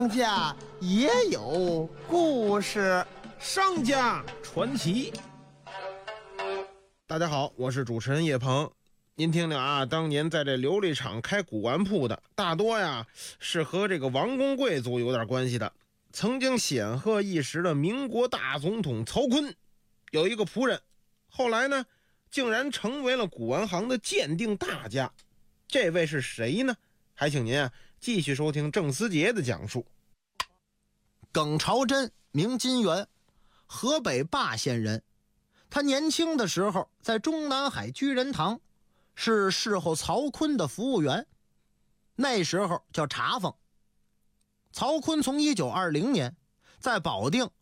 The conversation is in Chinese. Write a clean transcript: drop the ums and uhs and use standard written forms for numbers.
家也有故事， 商家传奇。大家好，我是主持人叶鹏。您听听啊，当年在这琉璃厂开古玩铺的，大多呀是和这个王公贵族有点关系的。曾经显赫一时的民国大总统曹锟，有一个仆人，后来呢，竟然成为了古玩行的鉴定大家。这位是谁呢？还请您啊继续收听郑思杰的讲述。 耿朝珍名金元，河北霸县人。他年轻的时候在中南海居仁堂是侍候曹锟的服务员，那时候叫茶坊。曹锟从1920年在保定